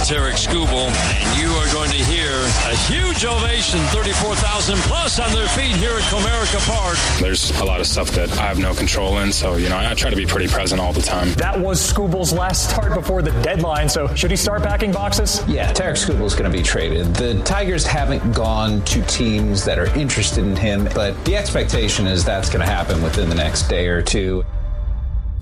Tarik Skubal, and you are going to hear a huge ovation, 34,000 plus on their feet here at Comerica Park. There's a lot of stuff that I have no control in, so, I try to be pretty present all the time. That was Skubal's last start before the deadline, so should he start packing boxes? Yeah, Tarik Skubal's going to be traded. The Tigers haven't gone to teams that are interested in him, but the expectation is that's going to happen within the next day or two.